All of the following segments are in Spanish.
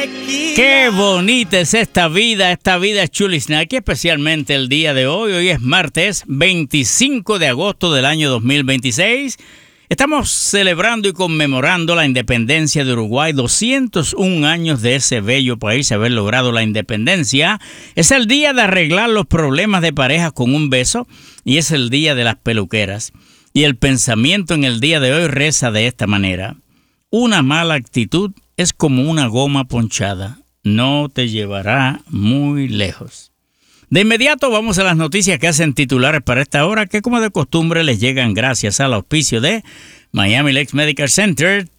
Qué bonita es esta vida es chulisnaki, especialmente el día de hoy. Hoy es martes 25 de agosto del año 2026. Estamos celebrando y conmemorando la independencia de Uruguay, 201 años de ese bello país haber logrado la independencia. Es el día de arreglar los problemas de pareja con un beso y es el día de las peluqueras. Y el pensamiento en el día de hoy reza de esta manera: una mala actitud es como una goma ponchada, no te llevará muy lejos. De inmediato vamos a las noticias que hacen titulares para esta hora, que como de costumbre les llegan gracias al auspicio de Miami Lakes Medical Center,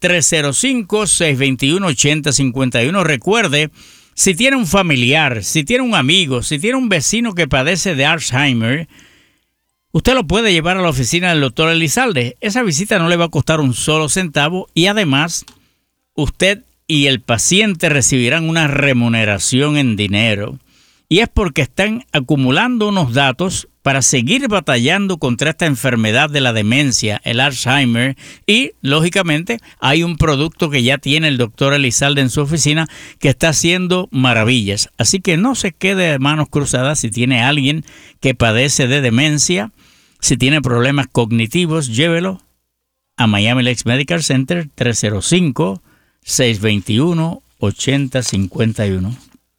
305-621-8051. Recuerde, si tiene un familiar, si tiene un amigo, si tiene un vecino que padece de Alzheimer, usted lo puede llevar a la oficina del doctor Elizalde. Esa visita no le va a costar un solo centavo y además usted y el paciente recibirán una remuneración en dinero. Y es porque están acumulando unos datos para seguir batallando contra esta enfermedad de la demencia, el Alzheimer. Y, lógicamente, hay un producto que ya tiene el doctor Elizalde en su oficina que está haciendo maravillas. Así que no se quede de manos cruzadas si tiene alguien que padece de demencia, si tiene problemas cognitivos, llévelo a Miami Lakes Medical Center, 305-621-8051.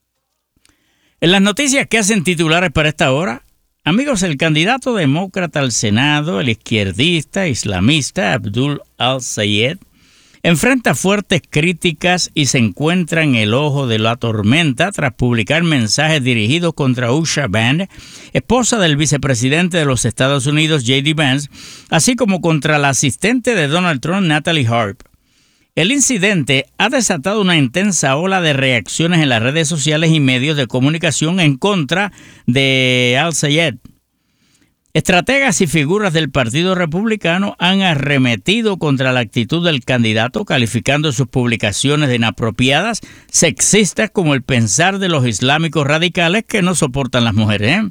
En las noticias que hacen titulares para esta hora, amigos, el candidato demócrata al Senado, el izquierdista islamista Abdul al-Sayed, enfrenta fuertes críticas y se encuentra en el ojo de la tormenta tras publicar mensajes dirigidos contra Usha Band, esposa del vicepresidente de los Estados Unidos, J.D. Vance, así como contra la asistente de Donald Trump, Natalie Harp. El incidente ha desatado una intensa ola de reacciones en las redes sociales y medios de comunicación en contra de al-Sayed. Estrategas y figuras del Partido Republicano han arremetido contra la actitud del candidato, calificando sus publicaciones de inapropiadas, sexistas, como el pensar de los islámicos radicales que no soportan las mujeres.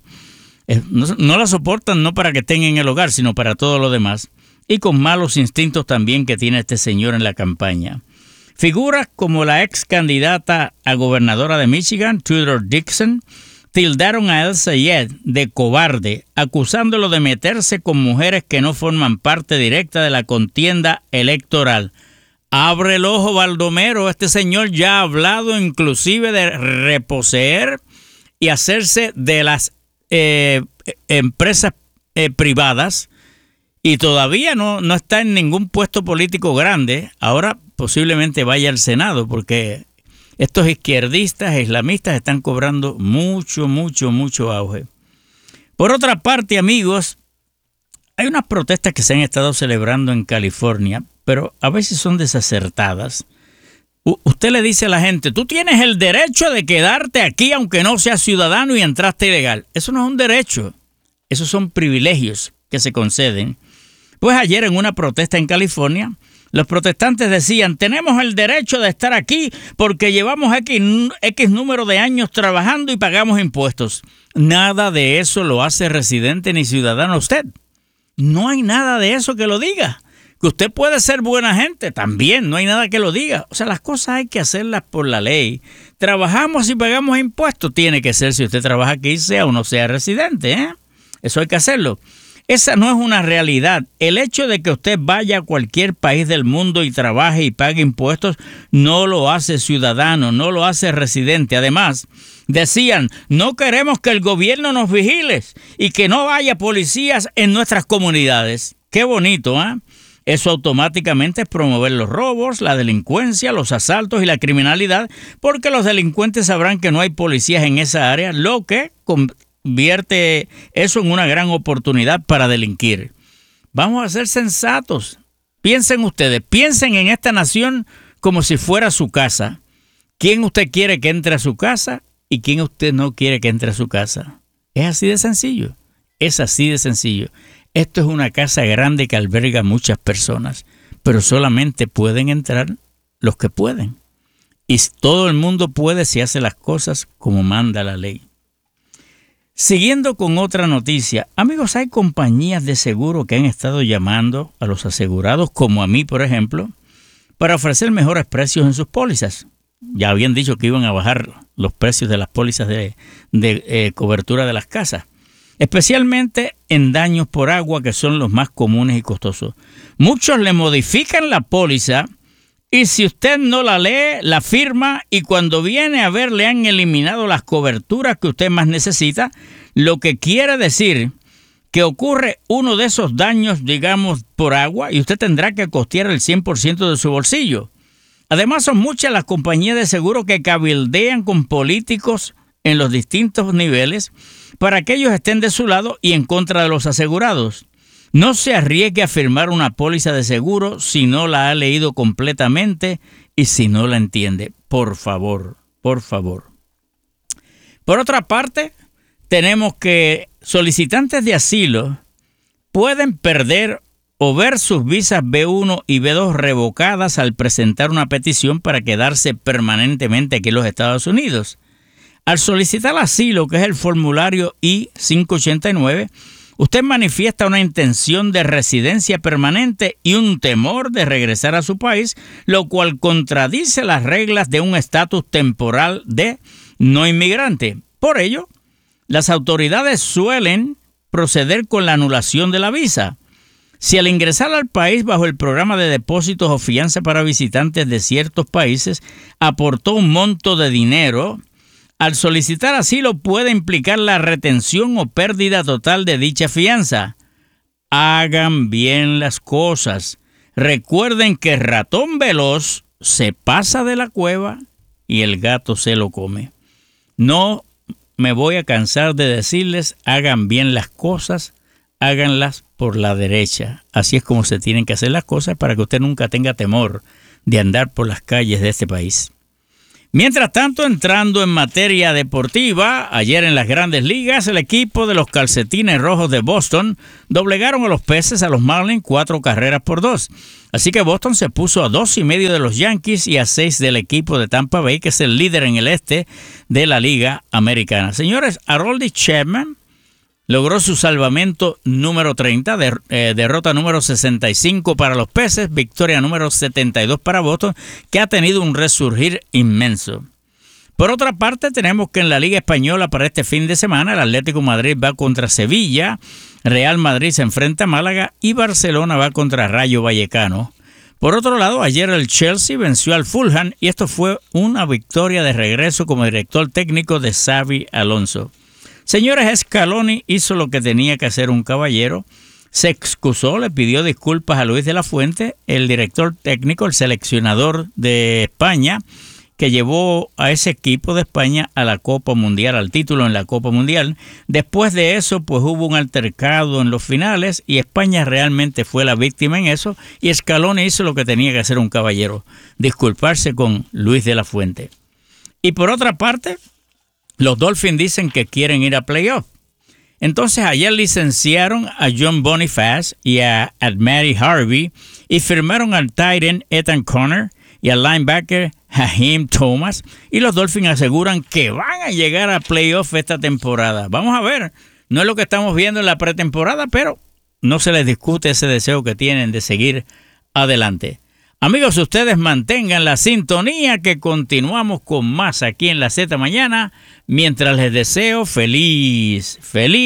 No las soportan no para que estén en el hogar, sino para todo lo demás. Y con malos instintos también que tiene este señor en la campaña. Figuras como la ex candidata a gobernadora de Michigan, Tudor Dixon, tildaron a al-Sayed de cobarde, acusándolo de meterse con mujeres que no forman parte directa de la contienda electoral. Abre el ojo, Baldomero, este señor ya ha hablado inclusive de reposeer y hacerse de las empresas privadas. Y todavía no está en ningún puesto político grande. Ahora posiblemente vaya al Senado porque estos izquierdistas e islamistas están cobrando mucho auge. Por otra parte, amigos, hay unas protestas que se han estado celebrando en California, pero a veces son desacertadas. Usted le dice a la gente: tú tienes el derecho de quedarte aquí aunque no seas ciudadano y entraste ilegal. Eso no es un derecho. Esos son privilegios que se conceden. Pues ayer en una protesta en California, los protestantes decían: tenemos el derecho de estar aquí porque llevamos X número de años trabajando y pagamos impuestos. Nada de eso lo hace residente ni ciudadano usted. No hay nada de eso que lo diga. Que usted puede ser buena gente, también no hay nada que lo diga. O sea, las cosas hay que hacerlas por la ley. Trabajamos y pagamos impuestos. Tiene que ser, si usted trabaja aquí, sea o no sea residente, Eso hay que hacerlo. Esa no es una realidad. El hecho de que usted vaya a cualquier país del mundo y trabaje y pague impuestos no lo hace ciudadano, no lo hace residente. Además, decían: no queremos que el gobierno nos vigile y que no haya policías en nuestras comunidades. Qué bonito, ¿eh? Eso automáticamente es promover los robos, la delincuencia, los asaltos y la criminalidad, porque los delincuentes sabrán que no hay policías en esa área, lo que convierte eso en una gran oportunidad para delinquir. Vamos a ser sensatos. Piensen ustedes, piensen en esta nación como si fuera su casa. ¿Quién usted quiere que entre a su casa y quién usted no quiere que entre a su casa? Es así de sencillo. Es así de sencillo. Esto es una casa grande que alberga muchas personas, pero solamente pueden entrar los que pueden. Y todo el mundo puede si hace las cosas como manda la ley. Siguiendo con otra noticia, amigos, hay compañías de seguro que han estado llamando a los asegurados, como a mí, por ejemplo, para ofrecer mejores precios en sus pólizas. Ya habían dicho que iban a bajar los precios de las pólizas de cobertura de las casas, especialmente en daños por agua, que son los más comunes y costosos. Muchos le modifican la póliza y si usted no la lee, la firma, y cuando viene a ver le han eliminado las coberturas que usted más necesita, lo que quiere decir que ocurre uno de esos daños, digamos, por agua, y usted tendrá que costear el 100% de su bolsillo. Además, son muchas las compañías de seguro que cabildean con políticos en los distintos niveles para que ellos estén de su lado y en contra de los asegurados. No se arriesgue a firmar una póliza de seguro si no la ha leído completamente y si no la entiende. Por favor, por favor. Por otra parte, tenemos que solicitantes de asilo pueden perder o ver sus visas B1 y B2 revocadas al presentar una petición para quedarse permanentemente aquí en los Estados Unidos. Al solicitar asilo, que es el formulario I-589, usted manifiesta una intención de residencia permanente y un temor de regresar a su país, lo cual contradice las reglas de un estatus temporal de no inmigrante. Por ello, las autoridades suelen proceder con la anulación de la visa. Si al ingresar al país bajo el programa de depósitos o fianza para visitantes de ciertos países aportó un monto de dinero, al solicitar asilo puede implicar la retención o pérdida total de dicha fianza. Hagan bien las cosas. Recuerden que el ratón veloz se pasa de la cueva y el gato se lo come. No me voy a cansar de decirles, hagan bien las cosas, háganlas por la derecha. Así es como se tienen que hacer las cosas para que usted nunca tenga temor de andar por las calles de este país. Mientras tanto, entrando en materia deportiva, ayer en las Grandes Ligas, el equipo de los Calcetines Rojos de Boston doblegaron a los Peces a los Marlins 4-2. Así que Boston se puso a 2.5 de los Yankees y a 6 del equipo de Tampa Bay, que es el líder en el este de la Liga Americana. Señores, Aroldis Chapman logró su salvamento número 30, derrota número 65 para los Peces, victoria número 72 para Boston, que ha tenido un resurgir inmenso. Por otra parte, tenemos que en la Liga Española para este fin de semana, el Atlético de Madrid va contra Sevilla, Real Madrid se enfrenta a Málaga y Barcelona va contra Rayo Vallecano. Por otro lado, ayer el Chelsea venció al Fulham y esto fue una victoria de regreso como director técnico de Xabi Alonso. Señores, Scaloni hizo lo que tenía que hacer un caballero, se excusó, le pidió disculpas a Luis de la Fuente, el director técnico, el seleccionador de España, que llevó a ese equipo de España a la Copa Mundial, al título en la Copa Mundial. Después de eso, pues hubo un altercado en los finales y España realmente fue la víctima en eso y Scaloni hizo lo que tenía que hacer un caballero, disculparse con Luis de la Fuente. Y por otra parte, los Dolphins dicen que quieren ir a playoff. Entonces ayer licenciaron a John Boniface y a Matty Harvey y firmaron al tight end Ethan Conner y al linebacker Hakeem Thomas. Y los Dolphins aseguran que van a llegar a playoff esta temporada. Vamos a ver, no es lo que estamos viendo en la pretemporada, pero no se les discute ese deseo que tienen de seguir adelante. Amigos, ustedes mantengan la sintonía que continuamos con más aquí en la Z Mañana, mientras les deseo feliz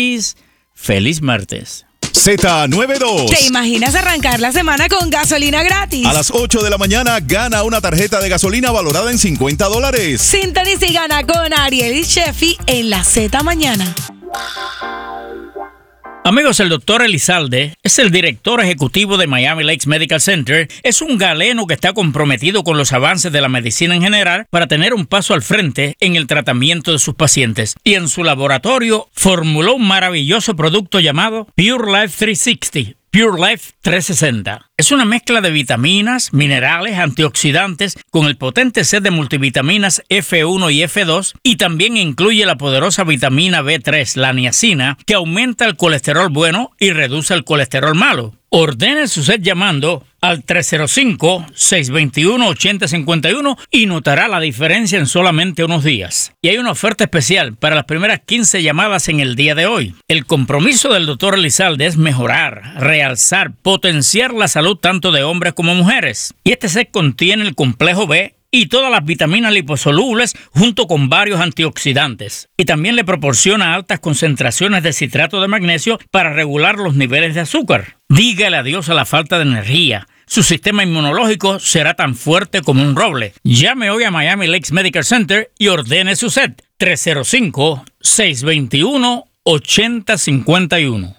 martes. Z92. ¿Te imaginas arrancar la semana con gasolina gratis? A las 8 de la mañana gana una tarjeta de gasolina valorada en $50. Sintoniza y gana con Ariel y Sheffy en la Z Mañana. Amigos, el doctor Elizalde es el director ejecutivo de Miami Lakes Medical Center. Es un galeno que está comprometido con los avances de la medicina en general para tener un paso al frente en el tratamiento de sus pacientes. Y en su laboratorio formuló un maravilloso producto llamado Pure Life 360. Pure Life 360. Es una mezcla de vitaminas, minerales, antioxidantes con el potente set de multivitaminas F1 y F2 y también incluye la poderosa vitamina B3, la niacina, que aumenta el colesterol bueno y reduce el colesterol malo. Ordene su set llamando al 305-621-8051 y notará la diferencia en solamente unos días. Y hay una oferta especial para las primeras 15 llamadas en el día de hoy. El compromiso del Dr. Elizalde es mejorar, realzar, potenciar la salud tanto de hombres como mujeres. Y este set contiene el complejo B, y todas las vitaminas liposolubles junto con varios antioxidantes. Y también le proporciona altas concentraciones de citrato de magnesio para regular los niveles de azúcar. Dígale adiós a la falta de energía. Su sistema inmunológico será tan fuerte como un roble. Llame hoy a Miami Lakes Medical Center y ordene su set. 305-621-8051.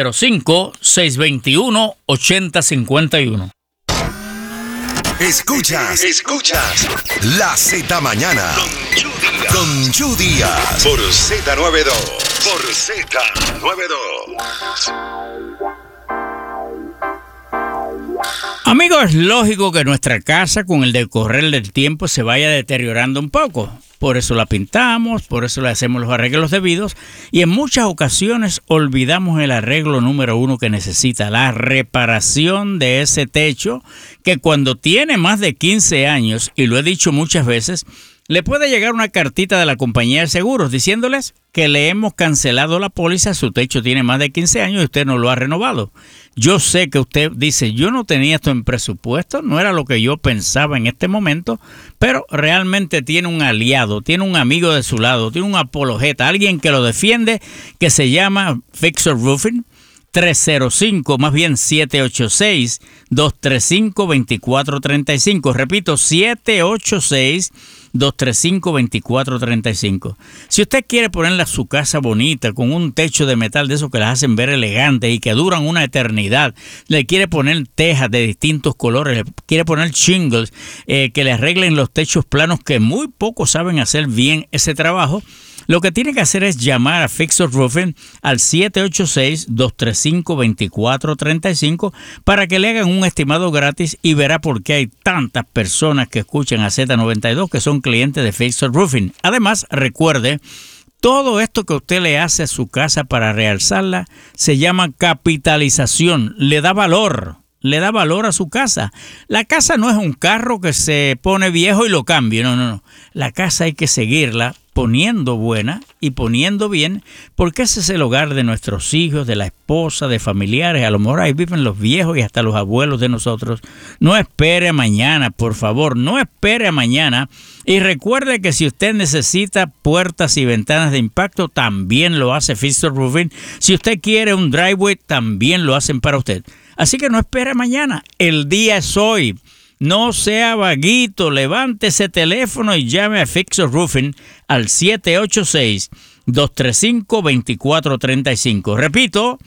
305-621-8051. Escuchas La Z Mañana con Chu Díaz por Z92. Por Z92. Amigos, es lógico que nuestra casa con el decorrer del tiempo se vaya deteriorando un poco. Por eso la pintamos, por eso le hacemos los arreglos debidos y en muchas ocasiones olvidamos el arreglo número uno que necesita, la reparación de ese techo que cuando tiene más de 15 años, y lo he dicho muchas veces, le puede llegar una cartita de la compañía de seguros diciéndoles que le hemos cancelado la póliza, su techo tiene más de 15 años y usted no lo ha renovado. Yo sé que usted dice, yo no tenía esto en presupuesto, no era lo que yo pensaba en este momento, pero realmente tiene un aliado, tiene un amigo de su lado, tiene un apologeta, alguien que lo defiende, que se llama Fixer Roofing. 785-235-2435. Repito, 786-235-2435. Si usted quiere ponerle a su casa bonita, con un techo de metal de esos que las hacen ver elegantes y que duran una eternidad, le quiere poner tejas de distintos colores, le quiere poner shingles, que le arreglen los techos planos, que muy pocos saben hacer bien ese trabajo, lo que tiene que hacer es llamar a Fixer Roofing al 786-235-2435 para que le hagan un estimado gratis y verá por qué hay tantas personas que escuchan a Z92 que son clientes de Fixer Roofing. Además, recuerde, todo esto que usted le hace a su casa para realzarla se llama capitalización, le da valor a su casa. La casa no es un carro que se pone viejo y lo cambie, no. La casa hay que seguirla poniendo buena y poniendo bien, porque ese es el hogar de nuestros hijos, de la esposa, de familiares. A lo mejor ahí viven los viejos y hasta los abuelos de nosotros. No espere a mañana, por favor, no espere a mañana. Y recuerde que si usted necesita puertas y ventanas de impacto, también lo hace Fixer Roofing. Si usted quiere un driveway, también lo hacen para usted. Así que no espere mañana, el día es hoy. No sea vaguito, levante ese teléfono y llame a Fixer Roofing al 786-235-2435. Repito,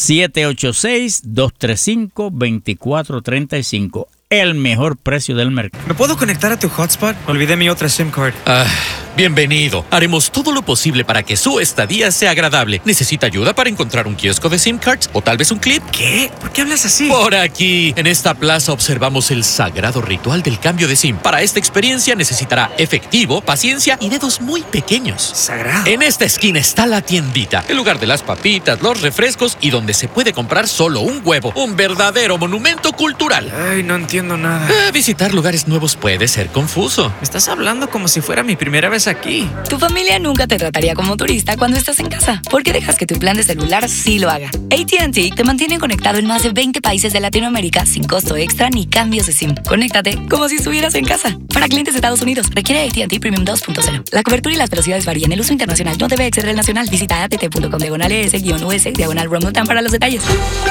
786-235-2435. El mejor precio del mercado. ¿Me puedo conectar a tu hotspot? Olvidé mi otra SIM card. Bienvenido. Haremos todo lo posible para que su estadía sea agradable. ¿Necesita ayuda para encontrar un kiosco de SIM cards? ¿O tal vez un clip? ¿Qué? ¿Por qué hablas así? Por aquí. En esta plaza observamos el sagrado ritual del cambio de SIM. Para esta experiencia necesitará efectivo, paciencia y dedos muy pequeños. ¿Sagrado? En esta esquina está la tiendita, el lugar de las papitas, los refrescos y donde se puede comprar solo un huevo. Un verdadero monumento cultural. Ay, no entiendo nada. Visitar lugares nuevos puede ser confuso. Me estás hablando como si fuera mi primera vez aquí. Tu familia nunca te trataría como turista cuando estás en casa. ¿Por qué dejas que tu plan de celular sí lo haga? AT&T te mantiene conectado en más de 20 países de Latinoamérica sin costo extra ni cambios de SIM. Conéctate como si estuvieras en casa. Para clientes de Estados Unidos, requiere AT&T Premium 2.0. La cobertura y las velocidades varían. El uso internacional no debe exceder el nacional. Visita att.com/ES-US/Romutan para los detalles.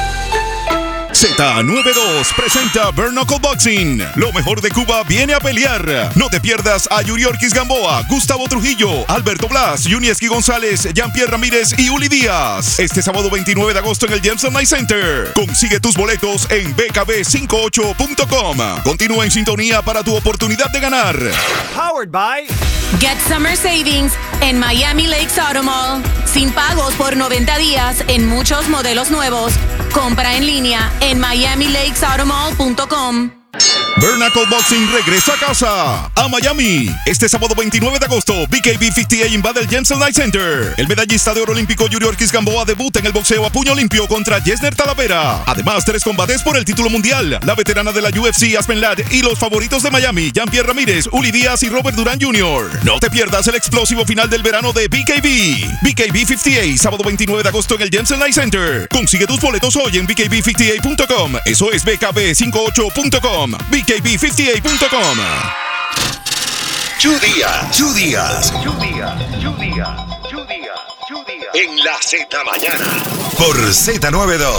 Z92 presenta Bare Knuckle Boxing. Lo mejor de Cuba viene a pelear. No te pierdas a Yuriorkis Gamboa, Gustavo Trujillo, Alberto Blas, Yunieski González, Jean-Pierre Ramírez y Uli Díaz. Este sábado 29 de agosto en el Jameson Night Center. Consigue tus boletos en bkb58.com. Continúa en sintonía para tu oportunidad de ganar. Powered by Get Summer Savings en Miami Lakes Auto Mall. Sin pagos por 90 días en muchos modelos nuevos. Compra en línea en miamilakesautomall.com. Bare Knuckle Boxing regresa a casa, a Miami. Este sábado 29 de agosto, BKB 58 invade el Jameson Night Center. El medallista de oro olímpico Yuriorkis Gamboa debuta en el boxeo a puño limpio contra Jesner Talavera. Además, 3 combates por el título mundial. La veterana de la UFC, Aspen Ladd, y los favoritos de Miami, Jean-Pierre Ramírez, Uli Díaz y Robert Durán Jr. No te pierdas el explosivo final del verano de BKB. BKB 58, sábado 29 de agosto en el Jameson Night Center. Consigue tus boletos hoy en bkb58.com. Eso es bkb58.com. bkb58.com. Díaz. En la Z Mañana. Por Z92.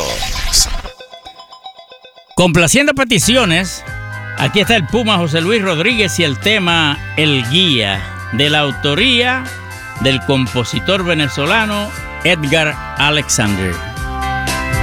Complaciendo peticiones, aquí está el Puma José Luis Rodríguez y el tema El Guía, de la autoría del compositor venezolano Edgar Alexander.